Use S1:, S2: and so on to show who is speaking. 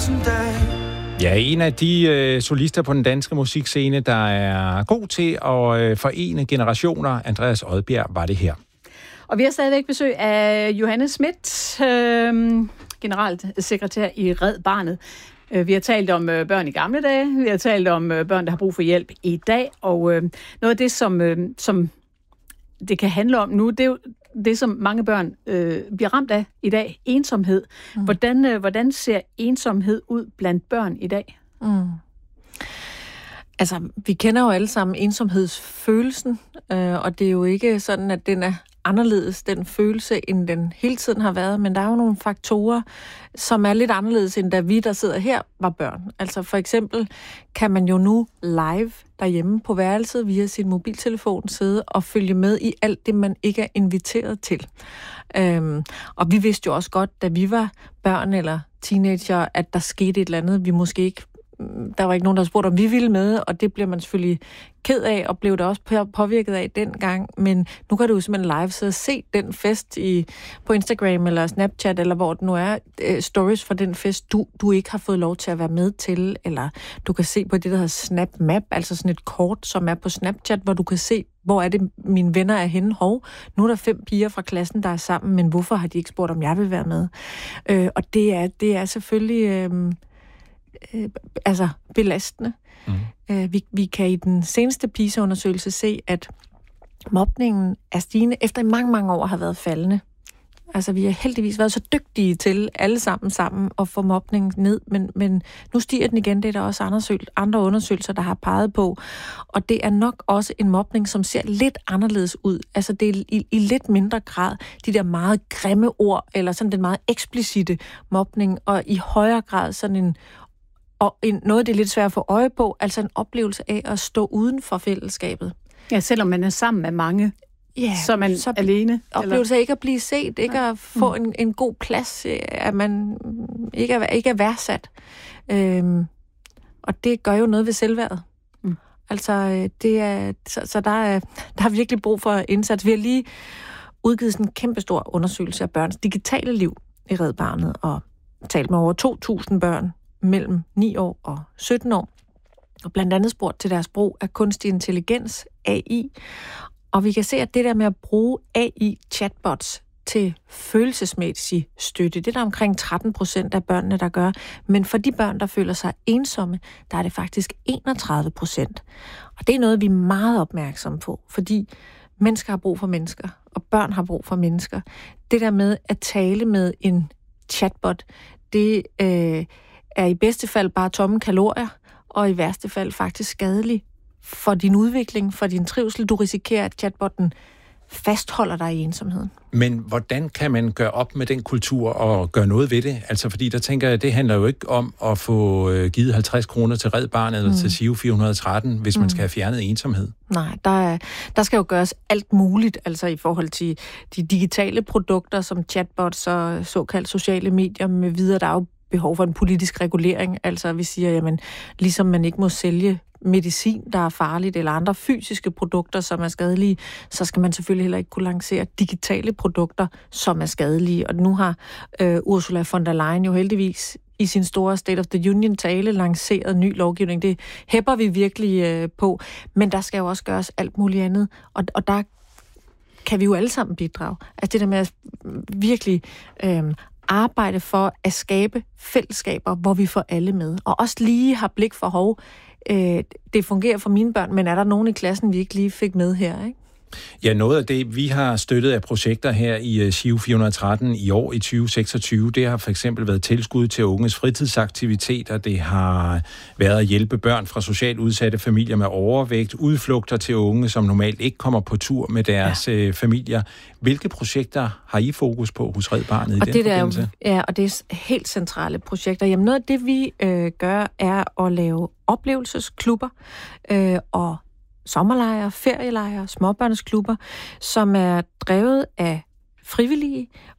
S1: tusind dage.
S2: Ja, en af de solister på den danske musikscene, der er god til at forene generationer. Andreas Odbjerg var det her.
S3: Og vi har stadigvæk besøg af Johanne Schmidt, generalsekretær i Red Barnet. Vi har talt om børn i gamle dage, vi har talt om børn, der har brug for hjælp i dag, og noget af det, som det kan handle om nu, det er jo det, som mange børn bliver ramt af i dag, ensomhed. Hvordan ser ensomhed ud blandt børn i dag?
S4: Altså, vi kender jo alle sammen ensomhedsfølelsen, og det er jo ikke sådan, at den er anderledes, den følelse, end den hele tiden har været, men der er jo nogle faktorer, som er lidt anderledes, end da vi, der sidder her, var børn. Altså for eksempel kan man jo nu live derhjemme på værelset via sin mobiltelefon sidde og følge med i alt det, man ikke er inviteret til. Og vi vidste jo også godt, da vi var børn eller teenager, at der skete et eller andet, vi måske ikke. Der var ikke nogen, der spurgte, om vi ville med, og det bliver man selvfølgelig ked af, og blev det også påvirket af dengang. Men nu kan du jo simpelthen live sidde og se den fest på Instagram eller Snapchat, eller hvor det nu er, stories fra den fest, du ikke har fået lov til at være med til, eller du kan se på det, der hedder Snap Map, altså sådan et kort, som er på Snapchat, hvor du kan se, hvor er det, mine venner er henne. Nu er der 5 piger fra klassen, der er sammen, men hvorfor har de ikke spurgt, om jeg vil være med? Og det er selvfølgelig belastende. Vi kan i den seneste PISA-undersøgelse se, at mobningen er stigende, efter i mange, mange år har været faldende. Altså, vi har heldigvis været så dygtige til alle sammen at få mobningen ned, men nu stiger den igen. Det er der også andre undersøgelser, der har peget på. Og det er nok også en mobning, som ser lidt anderledes ud. Altså, det er i lidt mindre grad de der meget grimme ord, eller sådan den meget eksplicite mobning, og i højere grad sådan noget, det er lidt svært at få øje på, altså en oplevelse af at stå uden for fællesskabet.
S3: Ja, selvom man er sammen med mange, så er man så alene.
S4: Oplevelse af ikke at blive set, ikke at få en god plads, at man ikke er værdsat. Og det gør jo noget ved selvværdet. Altså, så der er virkelig brug for indsats. Vi har lige udgivet sådan en kæmpestor undersøgelse af børns digitale liv i Red Barnet, og talt med over 2.000 børn mellem 9 år og 17 år, og blandt andet spurgt til deres brug af kunstig intelligens, AI, og vi kan se, at det der med at bruge AI-chatbots til følelsesmæssig støtte, det er der omkring 13% af børnene, der gør, men for de børn, der føler sig ensomme, der er det faktisk 31%. Og det er noget, vi er meget opmærksomme på, fordi mennesker har brug for mennesker, og børn har brug for mennesker. Det der med at tale med en chatbot, det er i bedste fald bare tomme kalorier, og i værste fald faktisk skadelig for din udvikling, for din trivsel. Du risikerer, at chatbotten fastholder dig i ensomheden.
S2: Men hvordan kan man gøre op med den kultur og gøre noget ved det? Altså, fordi der tænker jeg, det handler jo ikke om at få givet 50 kroner til Red Barnet eller til SIO 413, hvis man skal have fjernet ensomhed.
S4: Nej, der skal jo gøres alt muligt, altså i forhold til de digitale produkter som chatbots og såkaldt sociale medier med videre. Der er jo behov for en politisk regulering. Altså vi siger, jamen, ligesom man ikke må sælge medicin, der er farligt, eller andre fysiske produkter, som er skadelige, så skal man selvfølgelig heller ikke kunne lancere digitale produkter, som er skadelige. Og nu har Ursula von der Leyen jo heldigvis i sin store State of the Union-tale lanceret ny lovgivning. Det hæpper vi virkelig på, men der skal jo også gøres alt muligt andet, og der kan vi jo alle sammen bidrage. Altså det der med at virkelig arbejde for at skabe fællesskaber, hvor vi får alle med. Og også lige har blik for, det fungerer for mine børn, men er der nogen i klassen, vi ikke lige fik med her, ikke?
S2: Ja, noget af det, vi har støttet af projekter her i SIO 413 i år i 2026, det har for eksempel været tilskud til unges fritidsaktiviteter, det har været at hjælpe børn fra socialt udsatte familier med overvægt, udflugter til unge, som normalt ikke kommer på tur med deres familier. Hvilke projekter har I fokus på hos Red Barnet i den forbindelse?
S4: Og det er helt centrale projekter. Jamen noget af det, vi gør, er at lave oplevelsesklubber og sommerlejre, ferielejre, småbørnsklubber, som er drevet af frivillige